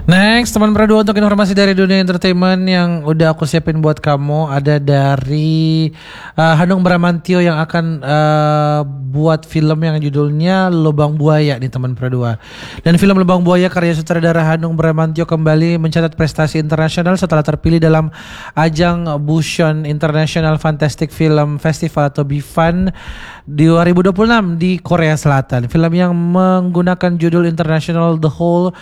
Next, teman berdua, untuk informasi dari dunia entertainment yang udah aku siapin buat kamu, ada dari Hanung Bramantyo yang akan buat film yang judulnya Lubang Buaya nih teman berdua. Dan film Lubang Buaya karya sutradara Hanung Bramantyo kembali mencatat prestasi internasional setelah terpilih dalam ajang Busan International Fantastic Film Festival atau BIFAN 2026 di Korea Selatan. Film yang menggunakan judul internasional The Whole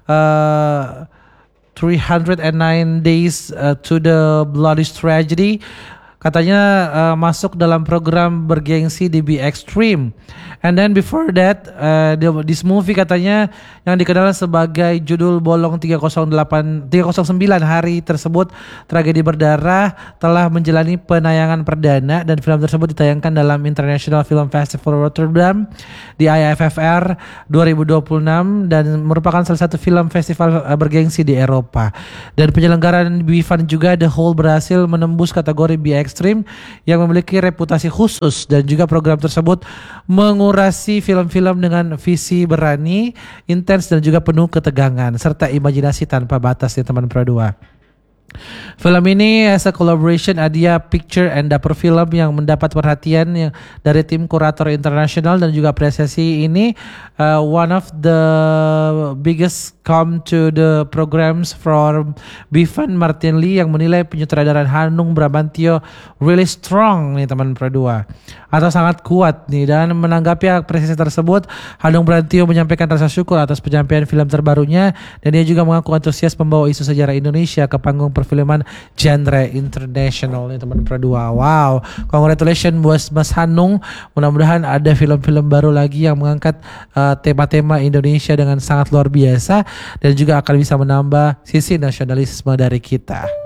309 Days to the Bloody Tragedy katanya masuk dalam program bergengsi di Be Extreme. And then before that this movie katanya yang dikenal sebagai judul bolong 309 hari tersebut tragedi berdarah telah menjalani penayangan perdana dan film tersebut ditayangkan dalam International Film Festival Rotterdam di IFFR 2026 dan merupakan salah satu film festival bergengsi di Eropa. Dan penyelenggaraan BIFAN juga The Whole berhasil menembus kategori Be Extreme yang memiliki reputasi khusus, dan juga program tersebut mengurasi film-film dengan visi berani, intens dan juga penuh ketegangan serta imajinasi tanpa batas nih teman Pro 2. Film ini as a collaboration Adia Picture and Dapur Film yang mendapat perhatian yang dari tim kurator internasional, dan juga apresiasi ini one of the biggest come to the programs from Bifan Martin Lee yang menilai penyutradaran Hanung Bramantyo really strong nih teman Pro 2 atau sangat kuat nih. Dan menanggapi apresiasi tersebut, Hanung Bramantyo menyampaikan rasa syukur atas penyampaian film terbarunya, dan dia juga mengaku antusias membawa isu sejarah Indonesia ke panggung perfilman genre internasional nih teman Pro 2. Wow, congratulations buat Mas Hanung. Mudah-mudahan ada film-film baru lagi yang mengangkat tema-tema Indonesia dengan sangat luar biasa dan juga akan bisa menambah sisi nasionalisme dari kita.